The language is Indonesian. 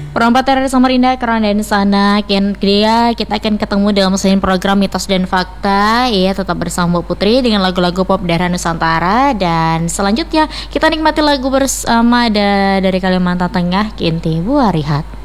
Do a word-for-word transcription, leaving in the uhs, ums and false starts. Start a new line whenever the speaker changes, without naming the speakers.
Perempat dari Samarinda karena dan sana kian dia kita akan ketemu dalam mesin program Mitos dan Fakta. Ya, tetap bersama Bu Putri dengan lagu-lagu pop daerah Nusantara. Dan selanjutnya kita nikmati lagu bersama da, dari Kalimantan Tengah, Kinti Buarihat.